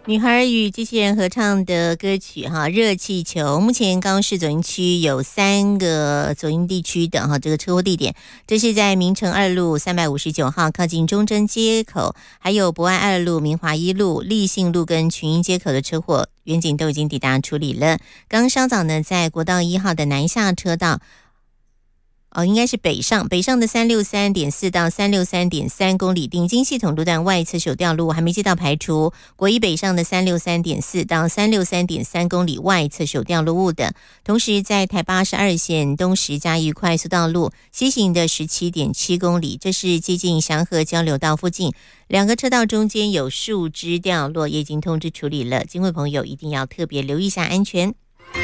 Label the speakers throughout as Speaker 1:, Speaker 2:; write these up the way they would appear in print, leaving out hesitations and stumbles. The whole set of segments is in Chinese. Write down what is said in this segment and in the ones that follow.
Speaker 1: 女孩与机器人合唱的歌曲哈，热气球。目前高雄市左营区有3个左营地区的这个车祸地点，这是在明诚2路359号靠近中正街口，还有博爱2路、明华1路、立信路跟群英街口的车祸，员警都已经抵达处理了。刚稍早呢，在国道1号的南下车道。应该是北上的 363.4 到 363.3 公里顶尖系统路段外侧手掉路还没接到排除，国一北上的 363.4 到 363.3 公里外侧手掉路物的。同时在台82线东石嘉义快速道路西行的 17.7 公里，这是接近祥和交流道附近2个车道中间有树枝掉落，也已经通知处理了，经过朋友一定要特别留意一下安全。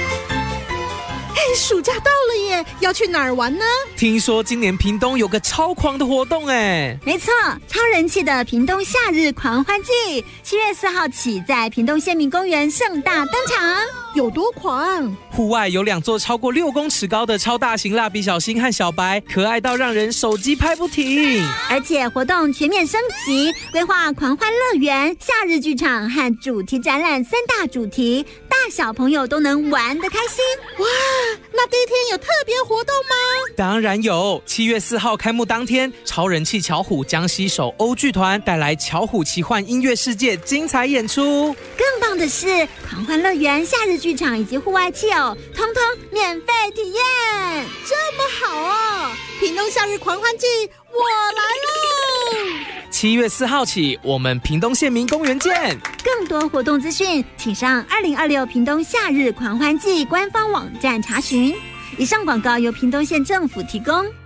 Speaker 2: 暑假到了耶，要去哪儿玩呢？
Speaker 3: 听说今年屏东有个超狂的活动哎！
Speaker 4: 没错，超人气的屏东夏日狂欢季，7月4号起在屏东县民公园盛大登场。
Speaker 2: 有多狂？
Speaker 3: 户外有2座超过6公尺高的超大型蜡笔小新和小白，可爱到让人手机拍不停。
Speaker 4: 而且活动全面升级，规划狂欢乐园、夏日剧场和主题展览3大主题，大小朋友都能玩得开心。
Speaker 2: 哇！那第一天有特别活动吗？
Speaker 3: 当然有，7月4号开幕当天，超人气巧虎将携手欧剧团带来巧虎奇幻音乐世界精彩演出。
Speaker 4: 更棒的是，狂欢乐园、夏日剧场以及户外汽偶，通通免费体验。
Speaker 2: 这么好哦！屏东夏日狂欢季，我来喽
Speaker 3: ！7月4号起，我们屏东县民公园见。
Speaker 4: 更多活动资讯，请上2026屏东夏日狂欢季官方网站查询。以上广告由屏东县政府提供。